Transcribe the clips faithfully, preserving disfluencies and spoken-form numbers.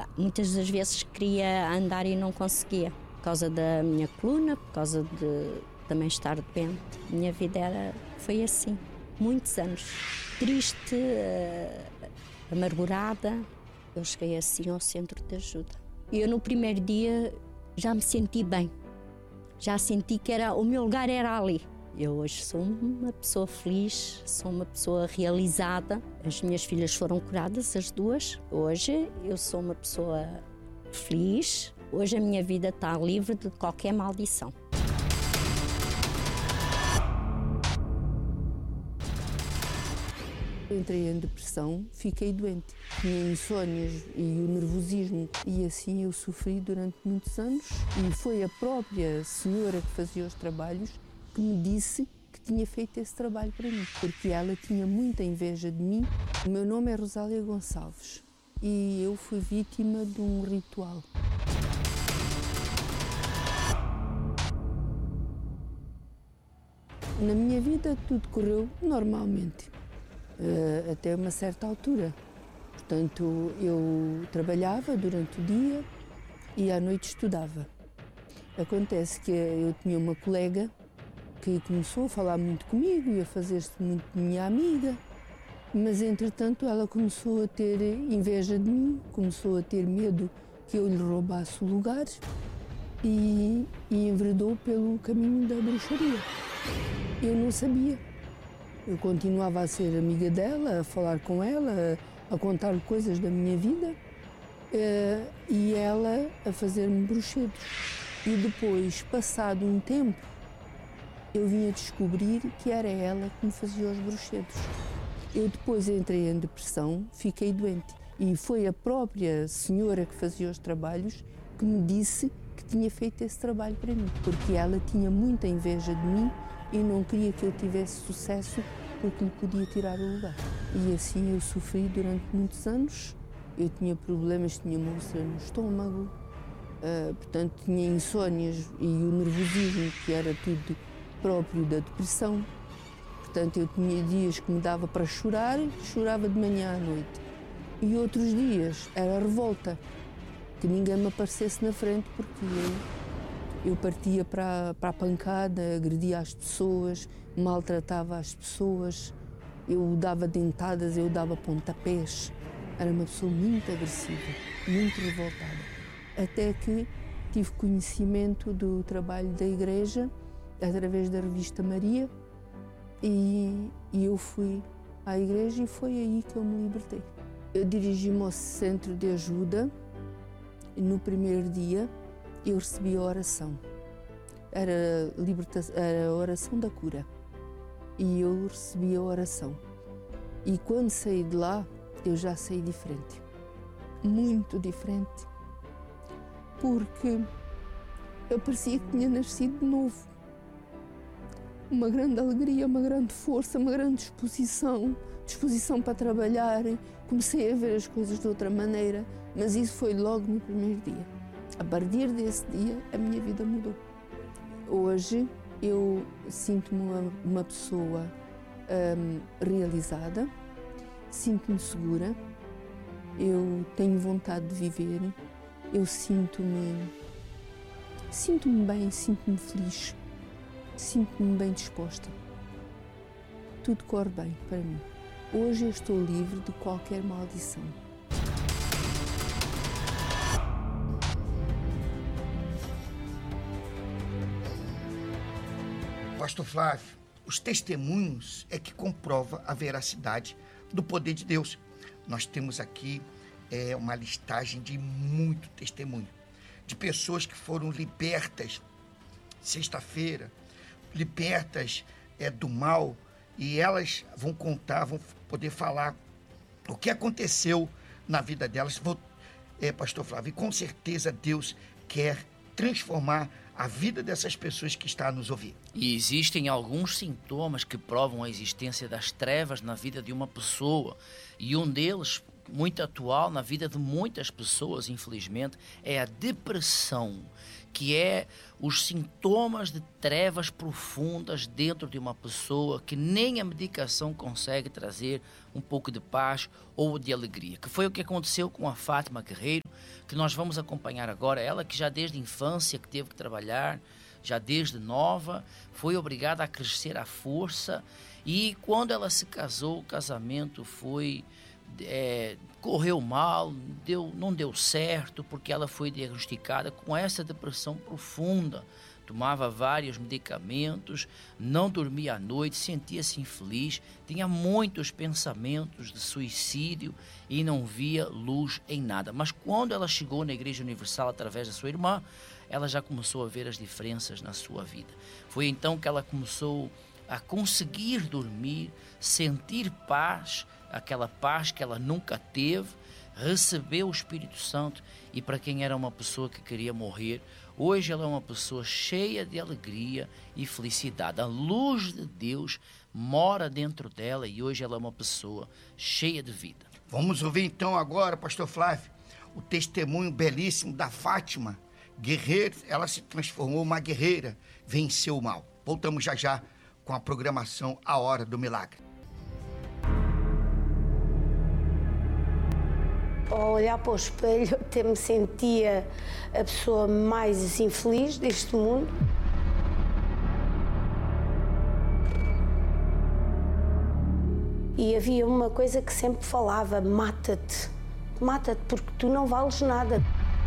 Muitas das vezes queria andar e não conseguia, por causa da minha coluna, por causa de também estar doente. A minha vida era, foi assim, muitos anos. Triste, amargurada. Eu cheguei assim ao centro de ajuda. Eu no primeiro dia já me senti bem. Já senti que era, o meu lugar era ali. Eu hoje sou uma pessoa feliz, sou uma pessoa realizada. As minhas filhas foram curadas, as duas. Hoje eu sou uma pessoa feliz. Hoje a minha vida está livre de qualquer maldição. Entrei em depressão, fiquei doente. Tinha insónias e o nervosismo e assim eu sofri durante muitos anos. E foi a própria senhora que fazia os trabalhos que me disse que tinha feito esse trabalho para mim, porque ela tinha muita inveja de mim. O meu nome é Rosália Gonçalves e eu fui vítima de um ritual. Na minha vida tudo correu normalmente. Uh, até uma certa altura. Portanto, eu trabalhava durante o dia e à noite estudava. Acontece que eu tinha uma colega que começou a falar muito comigo e a fazer-se muito minha amiga, mas entretanto ela começou a ter inveja de mim, começou a ter medo que eu lhe roubasse o lugar e, e enveredou pelo caminho da bruxaria. Eu não sabia. Eu continuava a ser amiga dela, a falar com ela, a, a contar-lhe coisas da minha vida uh, e ela a fazer-me bruxedos. E depois, passado um tempo, eu vim a descobrir que era ela que me fazia os bruxedos. Eu depois entrei em depressão, fiquei doente e foi a própria senhora que fazia os trabalhos que me disse que tinha feito esse trabalho para mim, porque ela tinha muita inveja de mim e não queria que eu tivesse sucesso porque lhe podia tirar o lugar. E assim eu sofri durante muitos anos. Eu tinha problemas, tinha uma úlcera no estômago, uh, portanto tinha insónias e o nervosismo, que era tudo próprio da depressão. Portanto eu tinha dias que me dava para chorar, chorava de manhã à noite. E outros dias era revolta, que ninguém me aparecesse na frente porque eu Eu partia para, para a pancada, agredia as pessoas, maltratava as pessoas, eu dava dentadas, eu dava pontapés. Era uma pessoa muito agressiva, muito revoltada. Até que tive conhecimento do trabalho da igreja, através da revista Maria, e, e eu fui à igreja e foi aí que eu me libertei. Eu dirigi-me ao centro de ajuda e no primeiro dia eu recebi a oração. Era, libertação, era a oração da cura. E eu recebi a oração. E quando saí de lá, eu já saí diferente. Muito diferente. Porque eu parecia que tinha nascido de novo. Uma grande alegria, uma grande força, uma grande disposição. Disposição para trabalhar. Comecei a ver as coisas de outra maneira. Mas isso foi logo no primeiro dia. A partir desse dia, a minha vida mudou. Hoje, eu sinto-me uma, uma pessoa um, realizada, sinto-me segura, eu tenho vontade de viver, eu sinto-me sinto-me bem, sinto-me feliz, sinto-me bem disposta. Tudo corre bem para mim. Hoje eu estou livre de qualquer maldição. Pastor Flávio, os testemunhos é que comprova a veracidade do poder de Deus. Nós temos aqui é, uma listagem de muito testemunho, de pessoas que foram libertas sexta-feira, libertas é, do mal, e elas vão contar, vão poder falar o que aconteceu na vida delas. Vou, é, Pastor Flávio, e com certeza Deus quer transformar a vida dessas pessoas que estão a nos ouvir. E existem alguns sintomas que provam a existência das trevas na vida de uma pessoa. E um deles, muito atual na vida de muitas pessoas, infelizmente, é a depressão, que é os sintomas de trevas profundas dentro de uma pessoa que nem a medicação consegue trazer um pouco de paz ou de alegria. Que foi o que aconteceu com a Fátima Guerreiro, que nós vamos acompanhar agora. Ela que já desde a infância que teve que trabalhar, já desde nova, foi obrigada a crescer à força, e quando ela se casou, o casamento foi... É, correu mal, deu, não deu certo, porque ela foi diagnosticada com essa depressão profunda. Tomava vários medicamentos, não dormia à noite, sentia-se infeliz, tinha muitos pensamentos de suicídio e não via luz em nada. Mas quando ela chegou na Igreja Universal através da sua irmã, ela já começou a ver as diferenças na sua vida. Foi então que ela começou a conseguir dormir, sentir paz, aquela paz que ela nunca teve, recebeu o Espírito Santo, e para quem era uma pessoa que queria morrer, hoje ela é uma pessoa cheia de alegria e felicidade. A luz de Deus mora dentro dela e hoje ela é uma pessoa cheia de vida. Vamos ouvir então agora, pastor Flávio, o testemunho belíssimo da Fátima Guerreiro. Ela se transformou uma guerreira, venceu o mal. Voltamos já já com a programação A Hora do Milagre. Ao olhar para o espelho, até me sentia a pessoa mais infeliz deste mundo. E havia uma coisa que sempre falava: mata-te, mata-te porque tu não vales nada.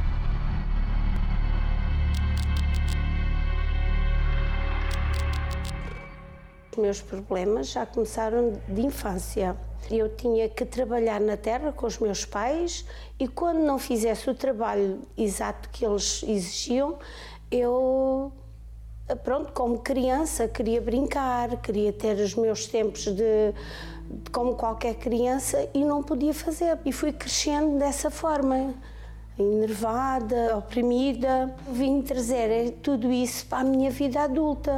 Os meus problemas já começaram de infância. Eu tinha que trabalhar na terra com os meus pais e quando não fizesse o trabalho exato que eles exigiam, eu, pronto, como criança, queria brincar, queria ter os meus tempos de, de como qualquer criança e não podia fazer. E fui crescendo dessa forma, enervada, oprimida. Vim trazer tudo isso para a minha vida adulta.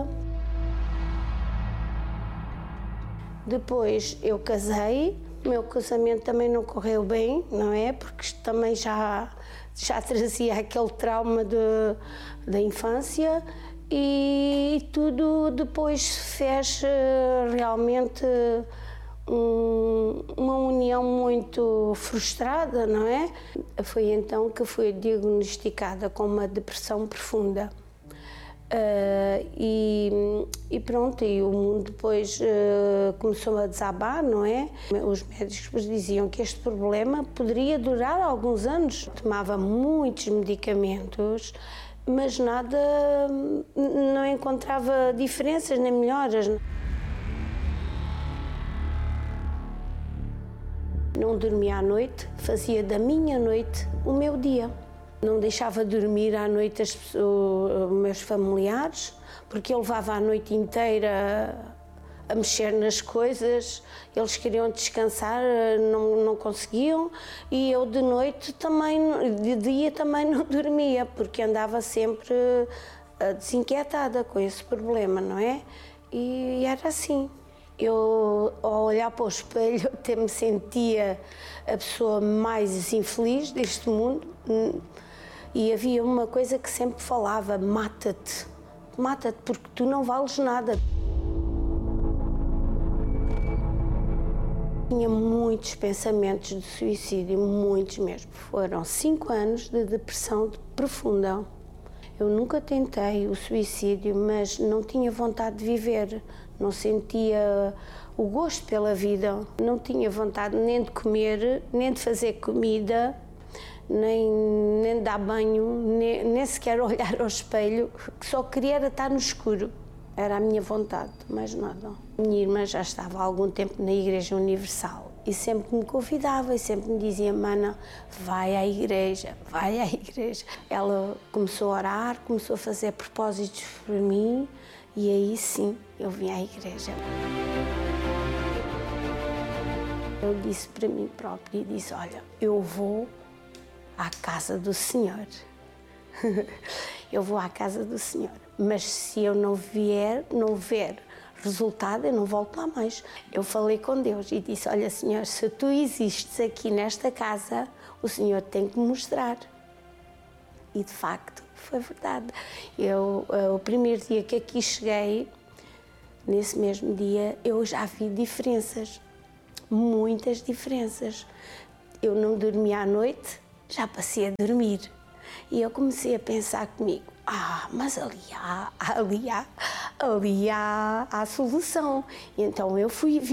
Depois eu casei, o meu casamento também não correu bem, não é? Porque também já, já trazia aquele trauma de, da infância e tudo depois fez realmente um, uma união muito frustrada, não é? Foi então que fui diagnosticada com uma depressão profunda. Uh, e, e pronto, e o mundo depois uh, começou a desabar, não é? Os médicos diziam que este problema poderia durar alguns anos. Tomava muitos medicamentos, mas nada, não encontrava diferenças nem melhoras. Não dormia à noite, fazia da minha noite o meu dia. Não deixava dormir à noite as pessoas, os meus familiares, porque eu levava a noite inteira a mexer nas coisas, eles queriam descansar, não, não conseguiam, e eu de noite também, de dia também não dormia, porque andava sempre desinquietada com esse problema, não é? E era assim. Eu, ao olhar para o espelho, até me sentia a pessoa mais infeliz deste mundo. E havia uma coisa que sempre falava: mata-te, mata-te porque tu não vales nada. Tinha muitos pensamentos de suicídio, muitos mesmo. Foram cinco anos de depressão profunda. Eu nunca tentei o suicídio, mas não tinha vontade de viver, não sentia o gosto pela vida, não tinha vontade nem de comer, nem de fazer comida, nem, nem de dar banho, nem, nem sequer olhar ao espelho, que só queria era estar no escuro. Era a minha vontade, mais nada. Minha irmã já estava há algum tempo na Igreja Universal e sempre me convidava e sempre me dizia: Mana, vai à igreja, vai à igreja. Ela começou a orar, começou a fazer propósitos para mim e aí sim eu vim à igreja. Eu disse para mim própria e disse: olha, eu vou à casa do Senhor. Eu vou à casa do Senhor. Mas se eu não vier, não ver Resultado, eu não volto lá mais. Eu falei com Deus e disse, olha, Senhor, se tu existes aqui nesta casa, o Senhor tem que me mostrar. E, de facto, foi verdade. Eu, o primeiro dia que aqui cheguei, nesse mesmo dia, eu já vi diferenças, muitas diferenças. Eu não dormia à noite, já passei a dormir. E eu comecei a pensar comigo, ah, mas ali há, ali há, ali há a solução. E então eu fui